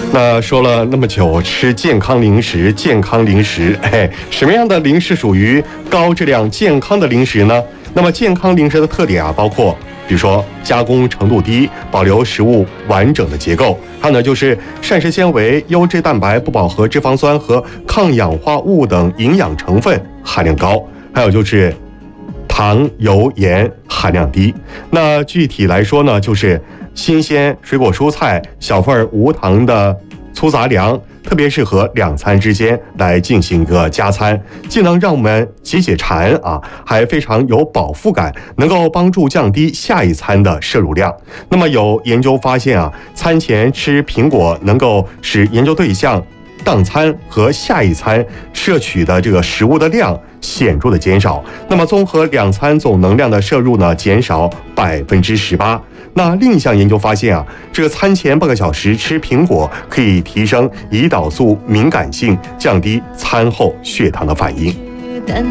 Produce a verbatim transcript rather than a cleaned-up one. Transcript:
那说了那么久，吃健康零食，健康零食，哎，什么样的零食属于高质量健康的零食呢？那么健康零食的特点啊，包括比如说加工程度低，保留食物完整的结构，还有呢就是膳食纤维、优质蛋白、不饱和脂肪酸和抗氧化物等营养成分含量高，还有就是糖、油、盐含量低。那具体来说呢，就是新鲜水果蔬菜、小份无糖的粗杂粮，特别适合两餐之间来进行一个加餐，既能让我们解解馋啊，还非常有饱腹感，能够帮助降低下一餐的摄入量。那么有研究发现啊，餐前吃苹果能够使研究对象当餐和下一餐摄取的这个食物的量显著的减少，那么综合两餐总能量的摄入呢，减少百分之十八。那另一项研究发现啊，这个餐前半个小时吃苹果可以提升胰岛素敏感性，降低餐后血糖的反应。